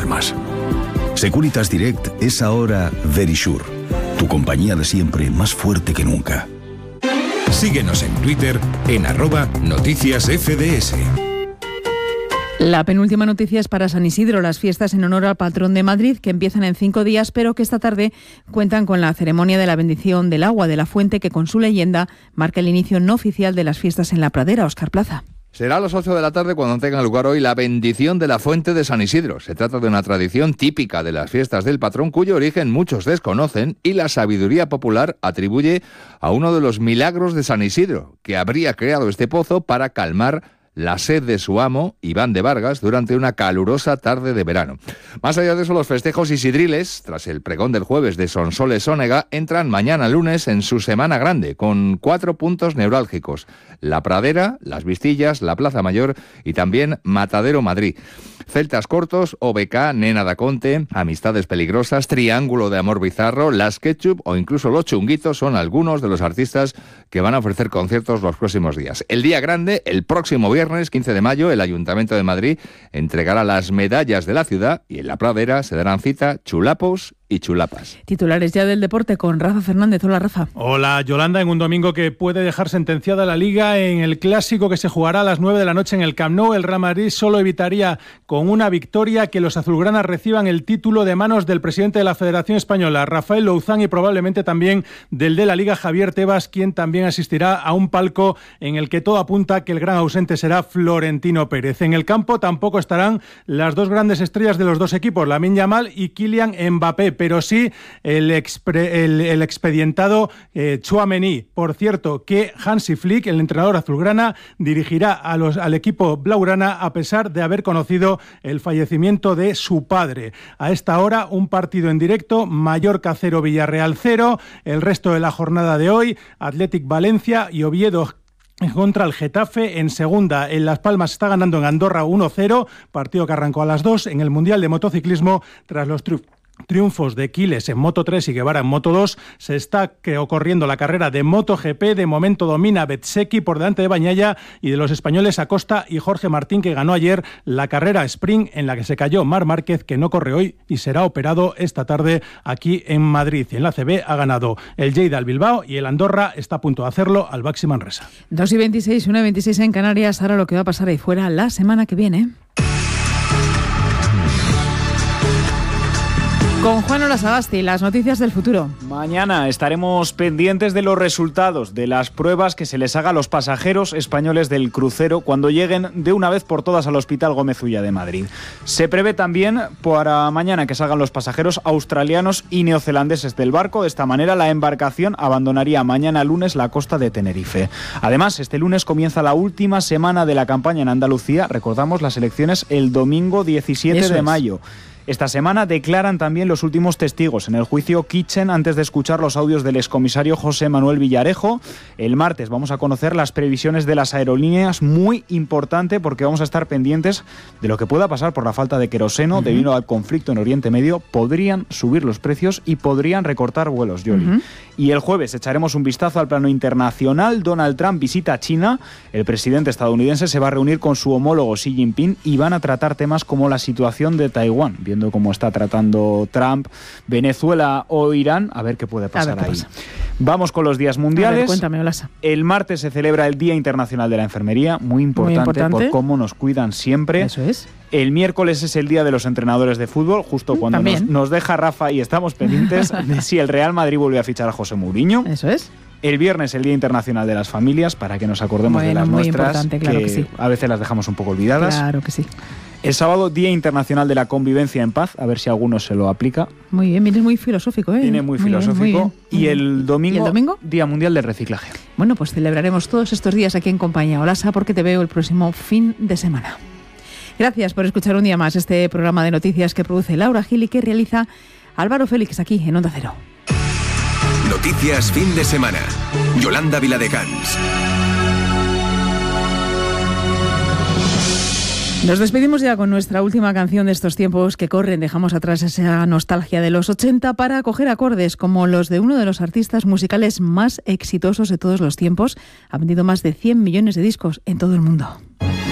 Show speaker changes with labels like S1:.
S1: más. Securitas Direct es ahora Verisure, tu compañía de siempre más fuerte que nunca.
S2: Síguenos en Twitter en @noticiasfds.
S3: La penúltima noticia es para San Isidro, las fiestas en honor al patrón de Madrid, que empiezan en 5 días, pero que esta tarde cuentan con la ceremonia de la bendición del agua de la fuente, que con su leyenda marca el inicio no oficial de las fiestas en la Pradera. Óscar Plaza.
S4: Será a las 8 de la tarde cuando tenga lugar hoy la bendición de la fuente de San Isidro. Se trata de una tradición típica de las fiestas del patrón, cuyo origen muchos desconocen y la sabiduría popular atribuye a uno de los milagros de San Isidro, que habría creado este pozo para calmar la sed de su amo, Iván de Vargas, durante una calurosa tarde de verano. Más allá de eso, los festejos isidriles, tras el pregón del jueves de Sonsoles Onega, entran mañana lunes en su semana grande, con 4 puntos neurálgicos: la Pradera, las Vistillas, la Plaza Mayor y también Matadero Madrid. Celtas Cortos, OBK, Nena da Conte, Amistades Peligrosas, Triángulo de Amor Bizarro, Las Ketchup o incluso Los Chunguitos son algunos de los artistas que van a ofrecer conciertos los próximos días. El día grande, el próximo viernes 15 de mayo, el Ayuntamiento de Madrid entregará las medallas de la ciudad y en la Pradera se darán cita chulapos y chulapas.
S3: Titulares ya del deporte con Rafa Fernández. Hola, Rafa.
S5: Hola, Yolanda. En un domingo que puede dejar sentenciada la Liga, en el clásico que se jugará a las 9 de la noche en el Camp Nou, el Real Madrid solo evitaría con una victoria que los azulgranas reciban el título de manos del presidente de la Federación Española, Rafael Louzán, y probablemente también del de la Liga, Javier Tebas, quien también asistirá a un palco en el que todo apunta que el gran ausente será Florentino Pérez. En el campo tampoco estarán las dos grandes estrellas de los dos equipos, Lamine Yamal y Kylian Mbappé, pero sí el expedientado Tchouaméni. Por cierto, que Hansi Flick, el entrenador azulgrana, dirigirá al equipo blaugrana a pesar de haber conocido el fallecimiento de su padre. A esta hora, un partido en directo: Mallorca 0, Villarreal 0. El resto de la jornada de hoy: Athletic Valencia y Oviedo contra el Getafe. En segunda, en Las Palmas está ganando en Andorra 1-0, partido que arrancó a las 2. En el Mundial de Motociclismo, tras los triunfos de Quiles en Moto3 y Guevara en Moto2, se está corriendo la carrera de MotoGP. De momento domina Bezzecchi por delante de Bagnaia y de los españoles Acosta y Jorge Martín, que ganó ayer la carrera sprint en la que se cayó Marc Márquez, que no corre hoy y será operado esta tarde aquí en Madrid. Y en la CB ha ganado el Lleida al Bilbao y el Andorra está a punto de hacerlo al Baxi Manresa.
S3: 2:26, 1:26 en Canarias. Ahora lo que va a pasar ahí fuera la semana que viene. Con Juan Olasagasti, las noticias del futuro.
S6: Mañana estaremos pendientes de los resultados de las pruebas que se les haga a los pasajeros españoles del crucero cuando lleguen de una vez por todas al Hospital Gómez Ulla de Madrid. Se prevé también para mañana que salgan los pasajeros australianos y neozelandeses del barco. De esta manera, la embarcación abandonaría mañana lunes la costa de Tenerife. Además, este lunes comienza la última semana de la campaña en Andalucía. Recordamos las elecciones el domingo 17 de mayo. Esta semana declaran también los últimos testigos en el juicio Kitchen antes de escuchar los audios del excomisario José Manuel Villarejo. El martes vamos a conocer las previsiones de las aerolíneas, muy importante porque vamos a estar pendientes de lo que pueda pasar por la falta de queroseno debido al conflicto en Oriente Medio. Podrían subir los precios y podrían recortar vuelos, Yoli. Y el jueves echaremos un vistazo al plano internacional. Donald Trump visita China. El presidente estadounidense se va a reunir con su homólogo Xi Jinping y van a tratar temas como la situación de Taiwán, viendo cómo está tratando Trump, Venezuela o Irán, a ver qué puede pasar ahí. Vamos con los días mundiales.
S3: A ver, cuéntame, Olasa.
S6: El martes se celebra el Día Internacional de la Enfermería, muy importante por cómo nos cuidan siempre.
S3: Eso es.
S6: El miércoles es el Día de los Entrenadores de Fútbol, justo cuando nos deja Rafa y estamos pendientes de si el Real Madrid vuelve a fichar a José Mourinho.
S3: Eso es.
S6: El viernes el Día Internacional de las Familias, para que nos acordemos de las nuestras,
S3: claro que sí.
S6: A veces las dejamos un poco olvidadas.
S3: Claro que sí.
S6: El sábado, Día Internacional de la Convivencia en Paz, a ver si alguno se lo aplica.
S3: Muy bien, vienes muy filosófico, ¿eh?
S6: Viene muy filosófico. Y el domingo, Día Mundial del Reciclaje.
S3: Bueno, pues celebraremos todos estos días aquí en compañía, Olasa, porque te veo el próximo fin de semana. Gracias por escuchar un día más este programa de noticias que produce Laura Gil y que realiza Álvaro Félix aquí en Onda Cero.
S2: Noticias fin de semana. Yolanda Viladecans.
S3: Nos despedimos ya con nuestra última canción de estos tiempos que corren. Dejamos atrás esa nostalgia de los 80 para coger acordes como los de uno de los artistas musicales más exitosos de todos los tiempos. Ha vendido más de 100 millones de discos en todo el mundo.